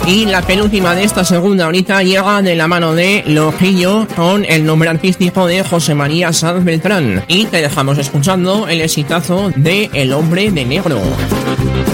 Y la penúltima de esta segunda horita llega de la mano de Lojillo con el nombre artístico de José María Sanz Beltrán. Y te dejamos escuchando el exitazo de El Hombre de Negro.